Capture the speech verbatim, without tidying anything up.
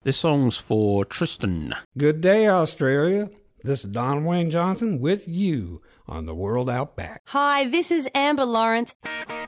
This song's for Tristan. Good day, Australia. This is Don Wayne Johnson with you on the World Out Back. Hi, this is Amber Lawrence.